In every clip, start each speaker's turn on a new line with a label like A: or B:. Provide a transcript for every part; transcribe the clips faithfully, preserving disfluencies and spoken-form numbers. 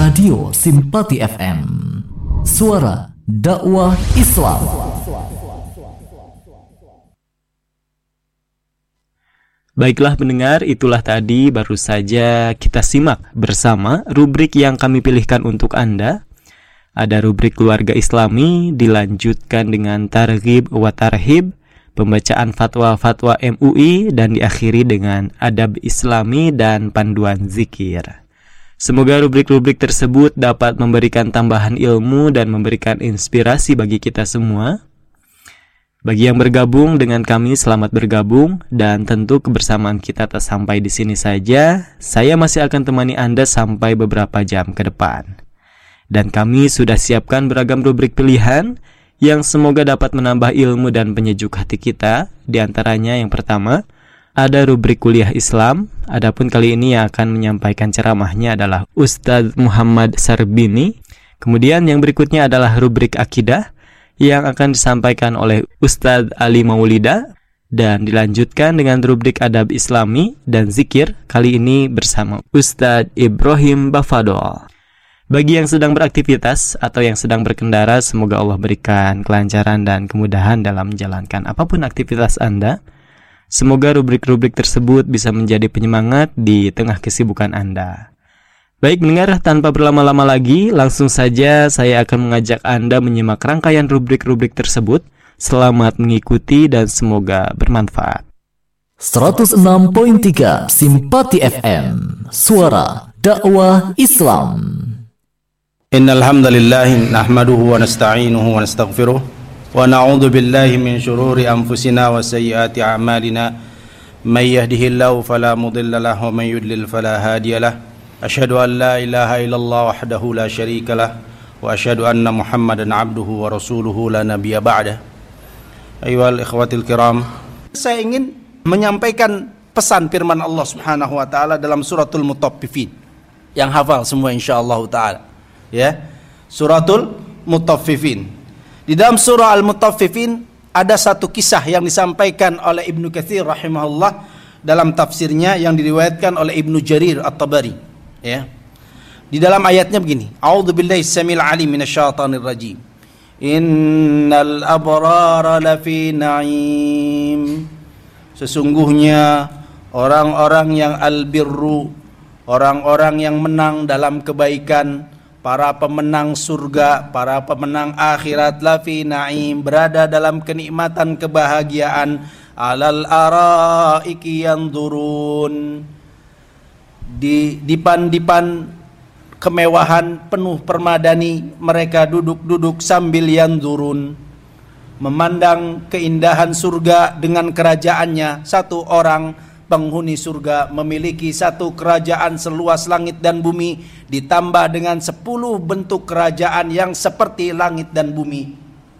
A: Radio Simpati F M, suara dakwah Islam.
B: Baiklah pendengar, itulah tadi baru saja kita simak bersama rubrik yang kami pilihkan untuk Anda. Ada rubrik keluarga Islami, dilanjutkan dengan targhib wa tarhib, pembacaan fatwa-fatwa M U I, dan diakhiri dengan adab Islami dan panduan zikir. Semoga rubrik-rubrik tersebut dapat memberikan tambahan ilmu dan memberikan inspirasi bagi kita semua. Bagi yang bergabung dengan kami, selamat bergabung, dan tentu kebersamaan kita tak sampai di sini saja. Saya masih akan temani Anda sampai beberapa jam ke depan. Dan kami sudah siapkan beragam rubrik pilihan yang semoga dapat menambah ilmu dan penyejuk hati kita. Di antaranya yang pertama, ada rubrik kuliah Islam. Adapun kali ini yang akan menyampaikan ceramahnya adalah Ustadz Muhammad Sarbini. Kemudian yang berikutnya adalah rubrik akidah yang akan disampaikan oleh Ustadz Ali Maulida, dan dilanjutkan dengan rubrik adab Islami dan zikir, kali ini bersama Ustadz Ibrahim Bafadol. Bagi yang sedang beraktivitas atau yang sedang berkendara, semoga Allah berikan kelancaran dan kemudahan dalam menjalankan apapun aktivitas Anda. Semoga rubrik-rubrik tersebut bisa menjadi penyemangat di tengah kesibukan Anda. Baik mendengar, tanpa berlama-lama lagi, langsung saja saya akan mengajak Anda menyimak rangkaian rubrik-rubrik tersebut. Selamat mengikuti dan semoga bermanfaat.
A: seratus enam koma tiga Simpati F M, suara dakwah Islam.
C: Innal hamdalillah nahmaduhu wa nasta'inuhu wa nastaghfiruh wa na'udzu billahi min shururi anfusina wa sayyiati a'malina. May yahdihillahu fala mudilla lahu wa may yudlil fala hadiyalah. Asyhadu an la ilaha illallah wahdahu la syarika lah wa asyhadu anna Muhammadan abduhu wa rasuluhu la nabiyya ba'dah. Ayyuhal ikhwatil kiram, saya ingin menyampaikan pesan firman Allah Subhanahu wa taala dalam suratul Mutaffifin. Yang hafal semua insyaallah taala. Ya. Suratul Mutaffifin. Di dalam surah Al-Mutaffifin ada satu kisah yang disampaikan oleh Ibnu Katsir rahimahullah dalam tafsirnya yang diriwayatkan oleh Ibnu Jarir At-Tabari. Ya. Di dalam ayatnya begini, a'udzubillahi samil alim minasyaitonir rajim. Innal abrara lafi na'im. Sesungguhnya orang-orang yang albirru, orang-orang yang menang dalam kebaikan, para pemenang surga, para pemenang akhirat, lafi na'im, berada dalam kenikmatan kebahagiaan, alal araiki yanzurun, di dipan-dipan kemewahan penuh permadani, mereka duduk-duduk sambil yanzurun, memandang keindahan surga dengan kerajaannya. Satu orang penghuni surga memiliki satu kerajaan seluas langit dan bumi, ditambah dengan sepuluh bentuk kerajaan yang seperti langit dan bumi.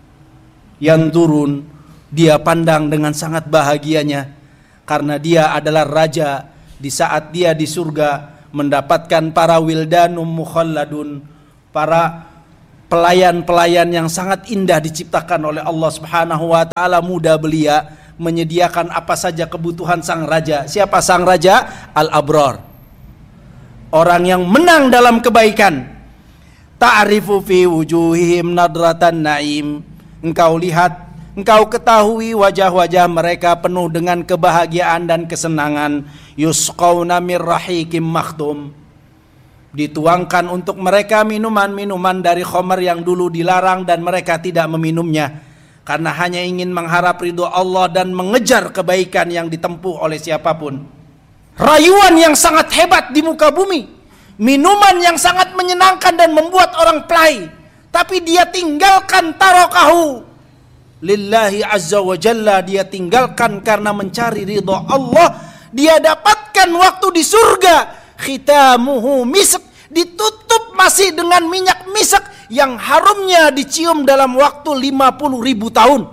C: Yanzurun, dia pandang dengan sangat bahagianya, karena dia adalah raja. Di saat dia di surga mendapatkan para wildanum mukhalladun, para pelayan-pelayan yang sangat indah diciptakan oleh Allah Subhanahu wa taala, muda belia, menyediakan apa saja kebutuhan sang raja. Siapa sang raja? Al-abrar, orang yang menang dalam kebaikan. Ta'rifu fi wujuhihim nadratan na'im. Engkau lihat, engkau ketahui wajah-wajah mereka penuh dengan kebahagiaan dan kesenangan. Yusqawna mir rahikim makhtum. Dituangkan untuk mereka minuman-minuman dari khamar yang dulu dilarang dan mereka tidak meminumnya, karena hanya ingin mengharap ridho Allah dan mengejar kebaikan yang ditempuh oleh siapapun. Rayuan yang sangat hebat di muka bumi, minuman yang sangat menyenangkan dan membuat orang pelai, tapi dia tinggalkan tarokahu lillahi azza wa jalla, dia tinggalkan karena mencari ridho Allah. Dia dapatkan waktu di surga, khitamuhu misk, ditutup masih dengan minyak misk yang harumnya dicium dalam waktu lima puluh ribu tahun.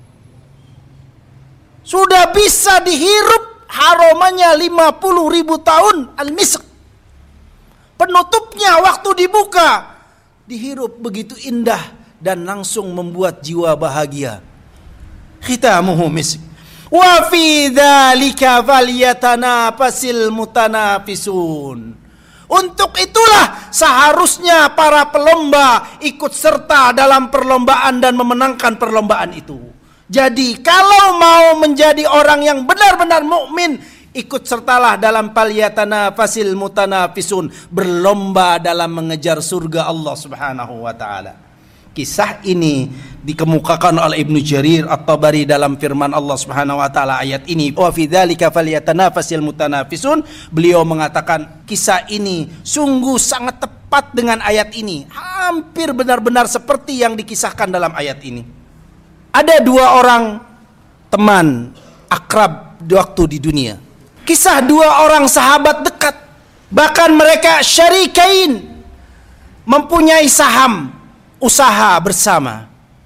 C: Sudah bisa dihirup aromanya lima puluh ribu tahun al-misk. Penutupnya waktu dibuka, dihirup begitu indah dan langsung membuat jiwa bahagia. Khitamuhu misk. Wa fi dzalika falyatanafasil mutanafisun. Untuk itulah seharusnya para pelomba ikut serta dalam perlombaan dan memenangkan perlombaan itu. Jadi kalau mau menjadi orang yang benar-benar mukmin, ikut sertalah dalam falyatanafasil mutanafisun, berlomba dalam mengejar surga Allah Subhanahu wa taala. Kisah ini dikemukakan oleh Ibnu Jarir At-Tabari dalam firman Allah Subhanahu wa taala ayat ini, wa fi dzalika falyatanafasil mutanafisun. Beliau mengatakan kisah ini sungguh sangat tepat dengan ayat ini, hampir benar-benar seperti yang dikisahkan dalam ayat ini. Ada dua orang teman akrab waktu di dunia. Kisah dua orang sahabat dekat, bahkan mereka syarikain, mempunyai saham usaha bersama,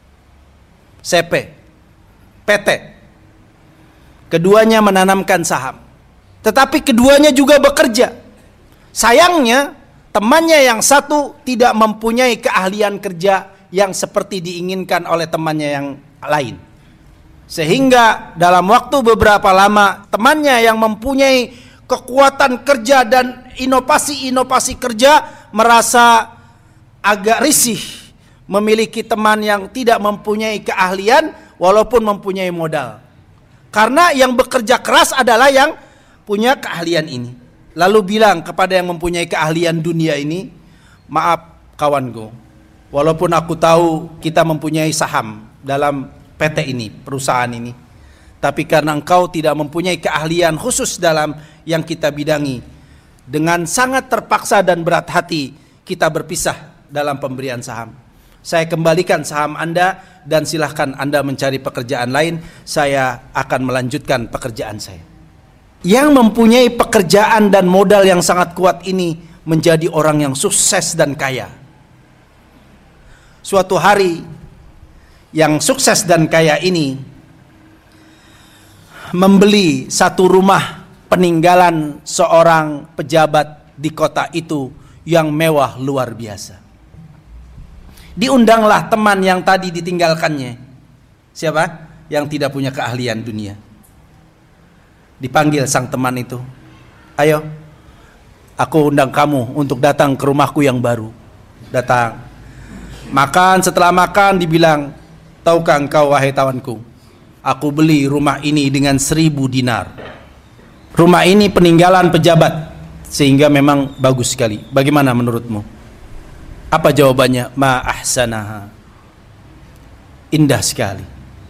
C: C P, P T. Keduanya menanamkan saham, tetapi keduanya juga bekerja. Sayangnya temannya yang satu tidak mempunyai keahlian kerja yang seperti diinginkan oleh temannya yang lain, sehingga dalam waktu beberapa lama temannya yang mempunyai kekuatan kerja dan inovasi-inovasi kerja merasa agak risih memiliki teman yang tidak mempunyai keahlian walaupun mempunyai modal. Karena yang bekerja keras adalah yang punya keahlian ini. Lalu bilang kepada yang mempunyai keahlian dunia ini, maaf kawanku, walaupun aku tahu kita mempunyai saham dalam P T ini, perusahaan ini, tapi karena engkau tidak mempunyai keahlian khusus dalam yang kita bidangi, dengan sangat terpaksa dan berat hati kita berpisah dalam pemberian saham. Saya kembalikan saham Anda dan silahkan Anda mencari pekerjaan lain. Saya akan melanjutkan pekerjaan saya. Yang mempunyai pekerjaan dan modal yang sangat kuat ini menjadi orang yang sukses dan kaya. Suatu hari yang sukses dan kaya ini membeli satu rumah peninggalan seorang pejabat di kota itu yang mewah luar biasa. Diundanglah teman yang tadi ditinggalkannya. Siapa? Yang tidak punya keahlian dunia. Dipanggil sang teman itu. Ayo, aku undang kamu untuk datang ke rumahku yang baru. Datang. Makan, setelah makan dibilang, tahukah engkau wahai tawanku, aku beli rumah ini dengan seribu dinar. Rumah ini peninggalan pejabat, sehingga memang bagus sekali. Bagaimana menurutmu? Apa jawabannya? Ma ahsanaha. Indah sekali,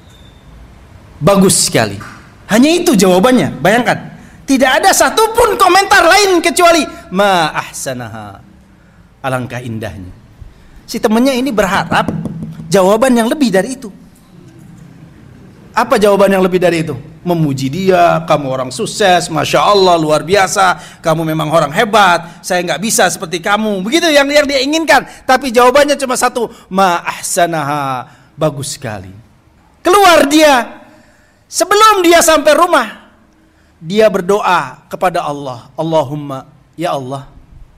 C: bagus sekali. Hanya itu jawabannya. Bayangkan, tidak ada satupun komentar lain kecuali ma ahsanaha. Alangkah indahnya. Si temannya ini berharap jawaban yang lebih dari itu. Apa jawaban yang lebih dari itu? Memuji dia, kamu orang sukses, masya Allah, luar biasa, kamu memang orang hebat, saya nggak bisa seperti kamu. Begitu yang, yang dia inginkan. Tapi jawabannya cuma satu, ma ahsanaha, bagus sekali. Keluar dia. Sebelum dia sampai rumah, dia berdoa kepada Allah, Allahumma, ya Allah.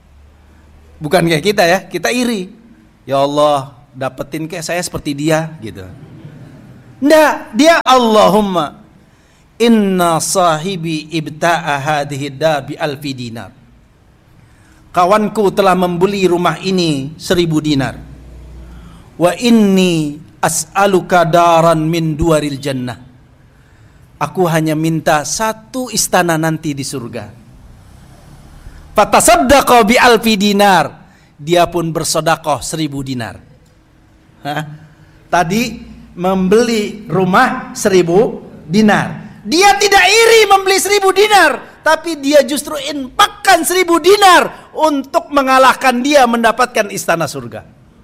C: Bukan kayak kita ya, kita iri. Ya Allah, dapetin kayak saya seperti dia gitu. Nggak, dia Allahumma inna sahibi ibta'a hadhihi dar bi alfi dinar. Kawanku telah membeli rumah ini seribu dinar. Wa inni as'aluka daran min duaril jannah. Aku hanya minta satu istana nanti di surga. Fatasaddaqa bi alfi dinar. Dia pun bersedekah seribu dinar. Hah? Tadi membeli rumah seribu dinar. Dia tidak iri membeli seribu dinar, tapi dia justru infakkan seribu dinar untuk mengalahkan dia mendapatkan istana surga.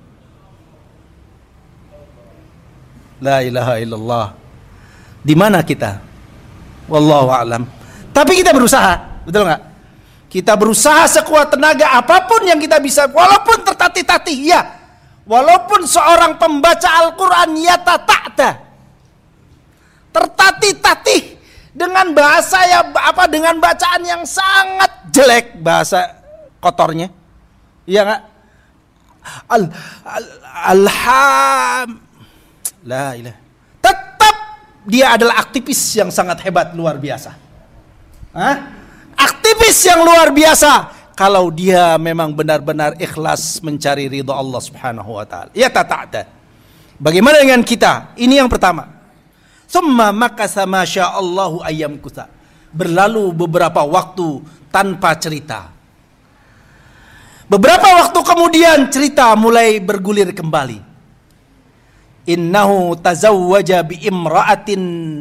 C: La ilaha illallah. Di mana kita? Wallahu a'lam. Tapi kita berusaha, betul nggak? Kita berusaha sekuat tenaga apapun yang kita bisa, walaupun tertatih-tatih, ya. Walaupun seorang pembaca Al-Quran yatata'ta, tertatih-tatih dengan bahasa ya apa dengan bacaan yang sangat jelek, bahasa kotornya, iya nggak? Al, al alham, la ilah. Tetap dia adalah aktivis yang sangat hebat, luar biasa. Hah? Aktivis yang luar biasa. kalau dia memang benar-benar ikhlas mencari ridha Allah Subhanahu wa taala. Ya tata'ta. Bagaimana dengan kita? Ini yang pertama. Tsumma makasa ma sya'allahu ayyamkusa. Berlalu beberapa waktu tanpa cerita. Beberapa waktu kemudian cerita mulai bergulir kembali. Innahu tazawwaja bi imra'atin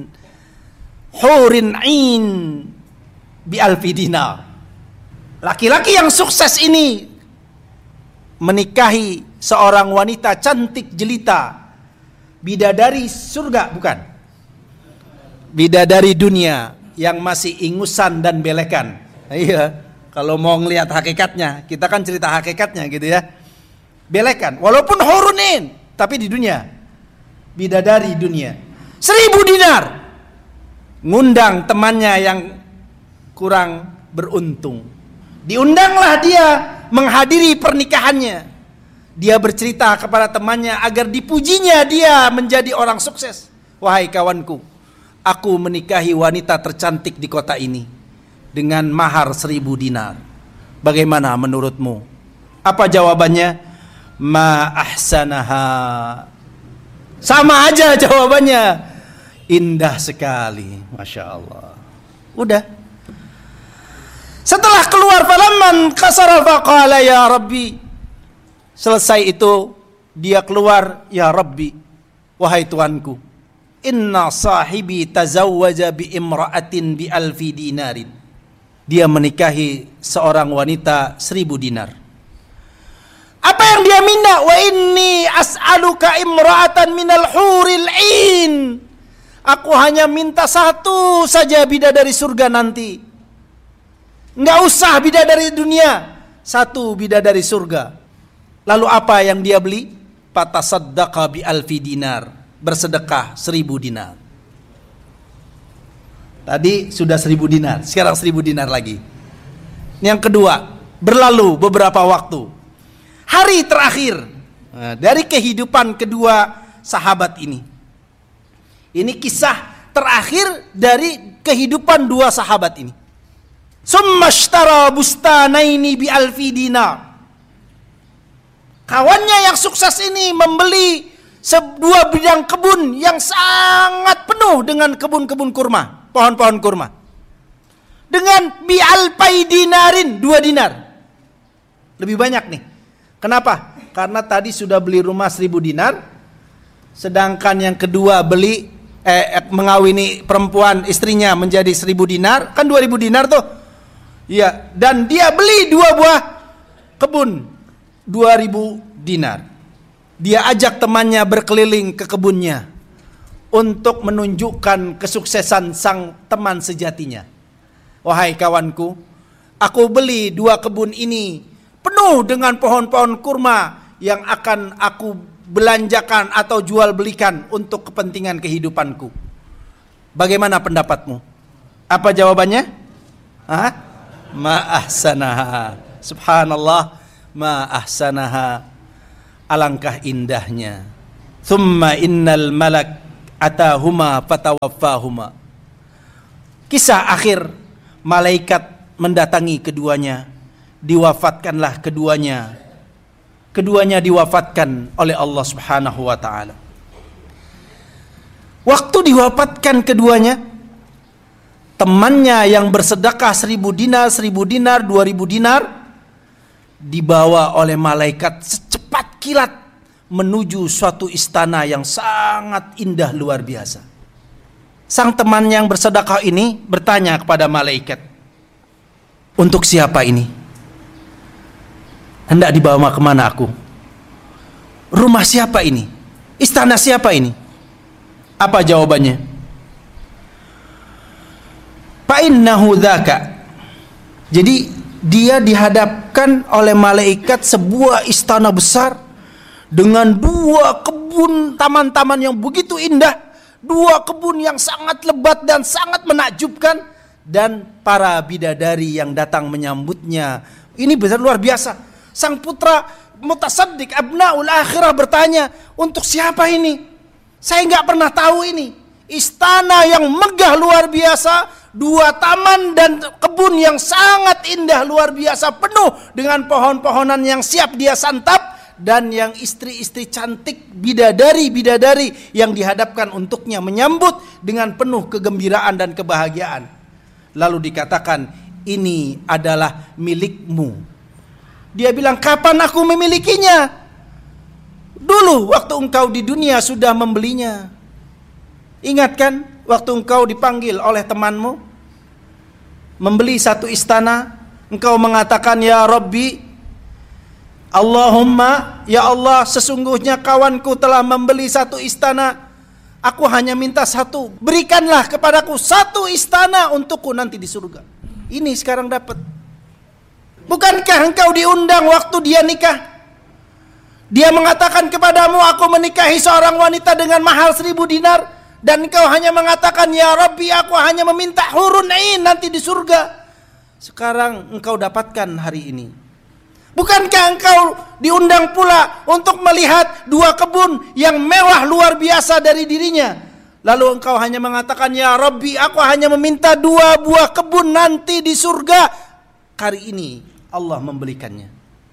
C: hurin 'ain bi alfi dinar. Laki-laki yang sukses ini menikahi seorang wanita cantik jelita, bidadari surga, bukan bidadari dunia yang masih ingusan dan belekan. Iya, kalau mau ngelihat hakikatnya, kita kan cerita hakikatnya gitu ya. Belekan, walaupun hurunin, tapi di dunia, bidadari dunia. Seribu dinar, ngundang temannya yang kurang beruntung. Diundanglah dia menghadiri pernikahannya. Dia bercerita kepada temannya agar dipujinya dia menjadi orang sukses. Wahai kawanku, aku menikahi wanita tercantik di kota ini dengan mahar seribu dinar. Bagaimana menurutmu? Apa jawabannya? Ma ahsanaha. Sama aja jawabannya. Indah sekali, Masya Allah. Udah. Setelah keluar, falamman kasara faqala ya Rabbi. Selesai itu dia keluar, ya Rabbi, wahai Tuhanku, inna sahibi tazawwaja bi imra'atin bi alfi dinarin. Dia menikahi seorang wanita seribu dinar. Apa yang dia minta? Wa inni as'aluka imra'atan minal huril 'ain. Aku hanya minta satu saja bidadari surga nanti. Enggak usah bidadari dunia, satu bidadari surga. Lalu apa yang dia beli? Fatasaddaqa bi alfi dinar, bersedekah seribu dinar. Tadi sudah seribu dinar, sekarang seribu dinar lagi. Yang kedua, berlalu beberapa waktu. Hari terakhir nah, dari kehidupan kedua sahabat ini. Ini kisah terakhir dari kehidupan dua sahabat ini. Summa ishtara bustanaini bi alfi dinar. Kawannya yang sukses ini membeli sebuah bidang kebun yang sangat penuh dengan kebun-kebun kurma, pohon-pohon kurma. Dengan bi alfai dinarin, dua dinar. Lebih banyak nih. Kenapa? Karena tadi sudah beli rumah seribu dinar, sedangkan yang kedua beli eh, mengawini perempuan istrinya menjadi seribu dinar, kan dua ribu dinar tuh. Ya, dan dia beli dua buah kebun dua ribu dinar. Dia ajak temannya berkeliling ke kebunnya untuk menunjukkan kesuksesan sang teman sejatinya. Wahai kawanku, aku beli dua kebun ini penuh dengan pohon-pohon kurma yang akan aku belanjakan atau jual belikan untuk kepentingan kehidupanku. Bagaimana pendapatmu? Apa jawabannya? Hah? Ma ahsanaha. Subhanallah, ma ahsanaha. Alangkah indahnya. Thumma innal malak atahuma fatawaffahuma. Kisah akhir, malaikat mendatangi keduanya, diwafatkanlah keduanya. Keduanya diwafatkan oleh Allah Subhanahu wa taala. Waktu diwafatkan keduanya, temannya yang bersedekah seribu dinar, seribu dinar, dua ribu dinar dibawa oleh malaikat secepat kilat menuju suatu istana yang sangat indah luar biasa. Sang teman yang bersedekah ini bertanya kepada malaikat, untuk siapa ini? Hendak dibawa kemana aku? Rumah siapa ini? Istana siapa ini? Apa jawabannya? Fa'innahu dzaka. Jadi dia dihadapkan oleh malaikat sebuah istana besar dengan dua kebun taman-taman yang begitu indah, dua kebun yang sangat lebat dan sangat menakjubkan, dan para bidadari yang datang menyambutnya. Ini besar luar biasa. Sang putra mutasaddiq abnaul akhirah bertanya, untuk siapa ini? Saya nggak pernah tahu ini. Istana yang megah luar biasa, dua taman dan kebun yang sangat indah luar biasa, penuh dengan pohon-pohonan yang siap dia santap, dan yang istri-istri cantik, bidadari-bidadari yang dihadapkan untuknya menyambut dengan penuh kegembiraan dan kebahagiaan. Lalu dikatakan, ini adalah milikmu. Dia bilang, kapan aku memilikinya? Dulu waktu engkau di dunia sudah membelinya. Ingat kan waktu engkau dipanggil oleh temanmu membeli satu istana, engkau mengatakan, ya Rabbi, Allahumma, ya Allah, sesungguhnya kawanku telah membeli satu istana, aku hanya minta satu, berikanlah kepadaku satu istana untukku nanti di surga. Ini sekarang dapat. Bukankah engkau diundang waktu dia nikah? Dia mengatakan kepadamu, aku menikahi seorang wanita dengan mahal seribu dinar, dan engkau hanya mengatakan, ya Rabbi, aku hanya meminta hurun ain nanti di surga. Sekarang engkau dapatkan hari ini. Bukankah engkau diundang pula untuk melihat dua kebun yang mewah luar biasa dari dirinya? Lalu engkau hanya mengatakan, ya Rabbi, aku hanya meminta dua buah kebun nanti di surga. Hari ini Allah membelikannya.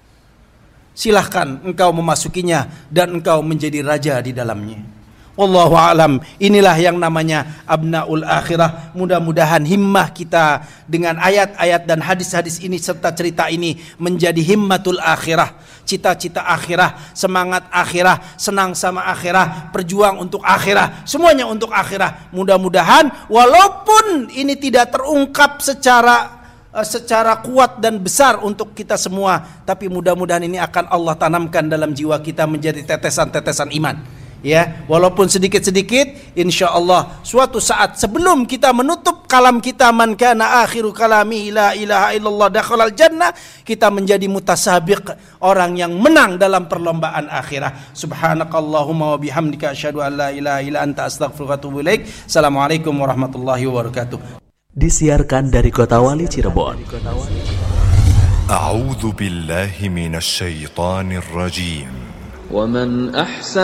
C: Silahkan engkau memasukinya dan engkau menjadi raja di dalamnya. Wallahu a'lam. Inilah yang namanya abnaul akhirah. Mudah-mudahan himmah kita dengan ayat-ayat dan hadis-hadis ini serta cerita ini menjadi himmatul akhirah, cita-cita akhirah, semangat akhirah, senang sama akhirah, berjuang untuk akhirah, semuanya untuk akhirah. Mudah-mudahan walaupun ini tidak terungkap secara secara kuat dan besar untuk kita semua, tapi mudah-mudahan ini akan Allah tanamkan dalam jiwa kita menjadi tetesan-tetesan iman. Ya, walaupun sedikit-sedikit, insya Allah suatu saat sebelum kita menutup kalam kita, man kana akhiru kalami la ilaha illallah dakhalal jannah, kita menjadi mutasabiq, orang yang menang dalam perlombaan akhirah. Subhanakallahumma wa bihamdika asyhadu an la ilaha illa anta astaghfiruka wa atubu ilaik. Assalamualaikum warahmatullahi wabarakatuh.
A: Disiarkan dari Kota Wali Cirebon.
D: A'udzu billahi minasy syaithanir rajim.
E: Wa man ahsan